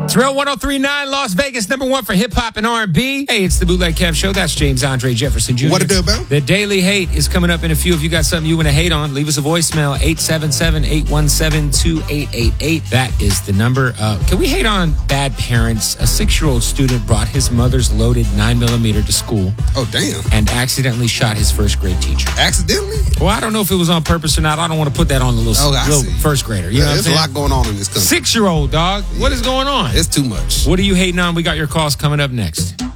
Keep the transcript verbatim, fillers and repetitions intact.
Thrill one oh three point nine, Las Vegas, number one for hip-hop and R and B. Hey, it's the Bootleg Kev Show. That's James Andre Jefferson Junior What it do, Bill? The Daily Hate is coming up in a few. If you got something you want to hate on, leave us a voicemail, eight seven seven, eight one seven, two eight eight eight. That is the number. Uh, can we hate on bad parents? A six-year-old student brought his mother's loaded nine millimeter to school. Oh, damn. And accidentally shot his first grade teacher. Accidentally? Well, I don't know if it was on purpose or not. I don't want to put that on the little, Oh, I little see. first grader. You Yeah, know what I'm there's a saying? lot going on in this country. Six-year-old, dog. What is going on? It's too much. What are you hating on? We got your calls coming up next.